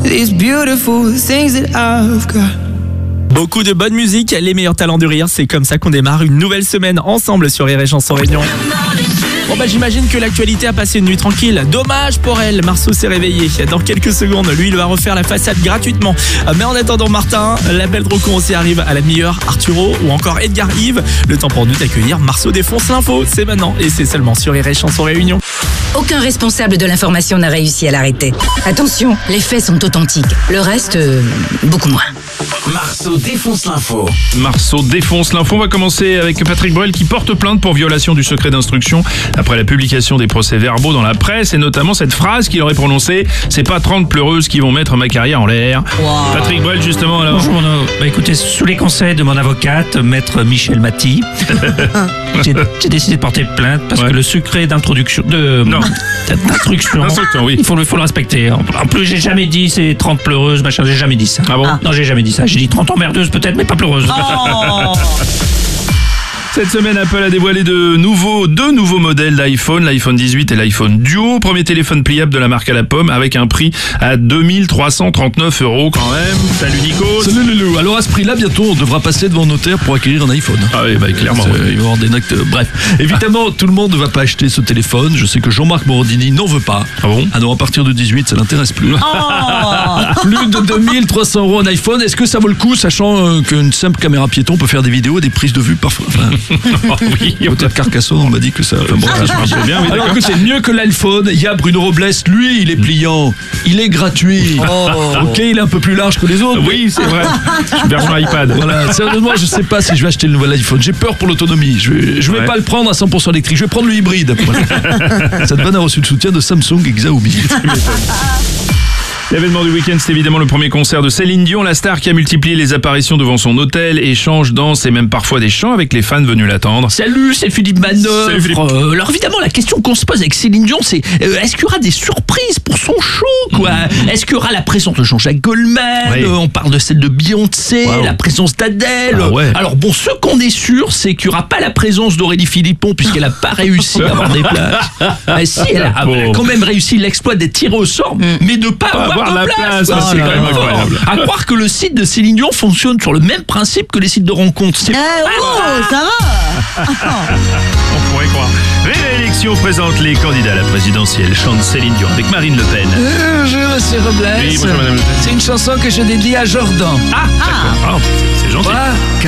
these beautiful things that I've got. Beaucoup de bonne musique, les meilleurs talents du rire, c'est comme ça qu'on démarre une nouvelle semaine ensemble sur Rire et Chanson Réunion. Bon j'imagine que l'actualité a passé une nuit tranquille. Dommage pour elle, Marceau s'est réveillé. Dans quelques secondes, lui il va refaire la façade gratuitement. Mais en attendant Martin, l'appel trop con aussi arrive à la meilleure, Arturo ou encore Edgar Yves. Le temps pour nous d'accueillir Marceau défonce l'info, c'est maintenant et c'est seulement sur Rire et Chanson Réunion. Aucun responsable de l'information n'a réussi à l'arrêter. Attention, les faits sont authentiques. Le reste, beaucoup moins. Marceau défonce l'info. Marceau défonce l'info. On va commencer avec Patrick Bruel qui porte plainte pour violation du secret d'instruction après la publication des procès-verbaux dans la presse et notamment cette phrase qu'il aurait prononcée: c'est pas 30 pleureuses qui vont mettre ma carrière en l'air. Wow. Patrick Bruel justement alors. Bonjour écoutez, sous les conseils de mon avocate, maître Michel Maty, j'ai décidé de porter plainte parce que le secret d'introduction d'instruction, oui. il faut le respecter. En plus j'ai jamais dit c'est 30 pleureuses, machin, j'ai jamais dit ça. Ah bon? Non, j'ai jamais dit ça. J'ai dit 30 emmerdeuses peut-être, mais pas pleureuses. Oh. Cette semaine, Apple a dévoilé deux nouveaux modèles d'iPhone, l'iPhone 18 et l'iPhone Duo. Premier téléphone pliable de la marque à la pomme avec un prix à 2339 € quand même. Salut Nico. Salut Loulou. Alors à ce prix-là, bientôt on devra passer devant notaire pour acquérir un iPhone. Ah oui, clairement. Il va y avoir des actes. Bref, évidemment, tout le monde ne va pas acheter ce téléphone. Je sais que Jean-Marc Morandini n'en veut pas. Ah bon? Ah non, à partir de 18, ça l'intéresse plus. Plus de 2300 € un iPhone. Est-ce que ça vaut le coup, sachant qu'une simple caméra piéton peut faire des vidéos, des prises de vue parfois. Oui, peut-être Carcassonne, on m'a dit que ça. Bon, ça marche bien. Oui, alors écoutez, mieux que l'iPhone, il y a Bruno Robles. Lui, il est pliant, il est gratuit. Ok, il est un peu plus large que les autres. Oui, c'est vrai. Version iPad. Voilà, sérieusement, je sais pas si je vais acheter le nouvel iPhone. J'ai peur pour l'autonomie. Je vais pas le prendre à 100% électrique. Je vais prendre le hybride. Voilà. Cette vanne a reçu le soutien de Samsung et Xiaomi. L'événement du week-end, c'est évidemment le premier concert de Céline Dion, la star qui a multiplié les apparitions devant son hôtel, échanges, danses et même parfois des chants avec les fans venus l'attendre. Salut, c'est Philippe Manœuvre. Salut Philippe. Alors évidemment, la question qu'on se pose avec Céline Dion, c'est est-ce qu'il y aura des surprises pour son show, quoi? Est-ce qu'il y aura la présence de Jean-Jacques Goldman? Oui. On parle de celle de Beyoncé, Wow. la présence d'Adèle. Ah ouais. Alors bon, ce qu'on est sûr, c'est qu'il n'y aura pas la présence d'Aurélie Philippon puisqu'elle n'a pas réussi à avoir des places. Si, elle a quand même réussi l'exploit d'être tirée au sort, mais de pas avoir la de place. quoi. C'est quand même incroyable. À croire que le site de Céline Dion fonctionne sur le même principe que les sites de rencontres. C'est Ça va. On pourrait croire. Réélection présente les candidats à la présidentielle. Chante Céline Dion avec Marine Le Pen. Bonjour Monsieur Robles. Oui, bonjour Madame Le Pen. C'est une chanson que je dédie à Jordan. Ah, d'accord. Ah, c'est gentil. Voilà,